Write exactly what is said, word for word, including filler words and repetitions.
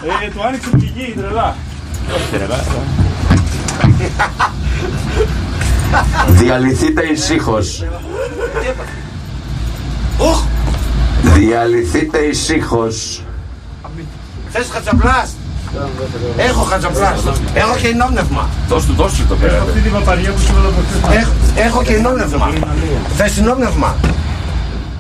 Ε, του άνοιξε την πηγή, τρελά. Διαλυθείτε ησύχως. Διαλυθείτε ησύχως. Θες χατσαπλάς? Έχω χατσαπλάς. Έχω και ενόπνευμα. Δώσ' του, δώσ' του το πέρα. Αυτή την παπαριά που σου λέω από χθες. Έχω και ενόπνευμα. Θες ενόπνευμα?